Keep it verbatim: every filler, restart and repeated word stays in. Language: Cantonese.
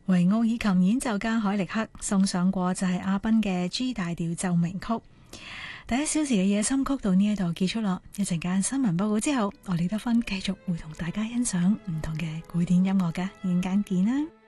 維奧爾琴演奏家海力克送上過就係阿賓嘅 G 大調奏鳴曲。第一小時嘅夜深曲到呢一度結束咯，一陣間新聞報告之後，我李德芬繼續會同大家欣賞唔同嘅古典音樂嘅，陣間見啦。